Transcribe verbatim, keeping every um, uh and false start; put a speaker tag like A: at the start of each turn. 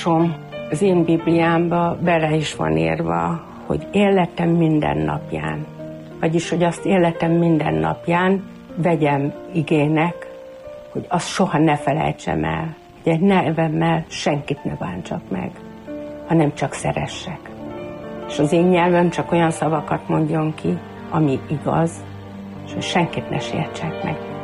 A: olvasom, az én Bibliámba bele is van írva, hogy életem minden napján, vagyis, hogy azt életem minden napján vegyem igének, hogy azt soha ne felejtsem el, hogy egy nevemmel senkit ne bántsak meg, hanem csak szeressek. És az én nyelvem csak olyan szavakat mondjon ki, ami igaz, és hogy senkit ne sértsek meg.